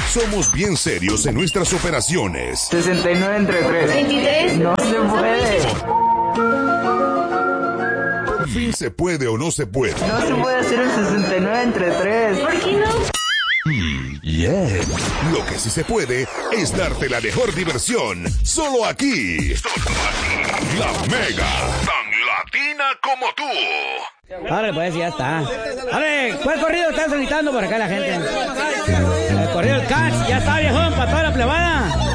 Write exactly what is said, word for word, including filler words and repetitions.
Somos bien serios en nuestras operaciones. sesenta y nueve entre tres. veintitrés. No se puede. Por fin se puede o no se puede. No se puede hacer el sesenta y nueve entre tres. ¿Por qué no? Mm, yeah. Lo que sí se puede es darte la mejor diversión. Solo aquí. Solo aquí. La Mega. Tan latina como tú. Órale, pues ya está. Órale, ¿cuál corrido están solicitando por acá la gente? El corrido del Cats, ya está, viejón, para toda la plebada.